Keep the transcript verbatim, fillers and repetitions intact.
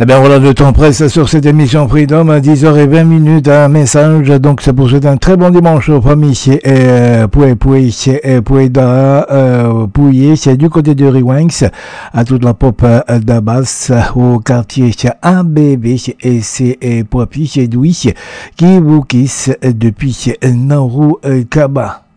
Eh bien voilà, le temps presse sur cette émission Freedom à dix heures vingt minutes, un message, donc c'est pour souhaiter un très bon dimanche aux familles et Poué Poué et Pouéda Pouillé, c'est du côté de Riwanks, à toute la pop d'Abbas, au quartier A B B et c'est Poipi chez Douy qui vous kiss depuis Nauru Kaba.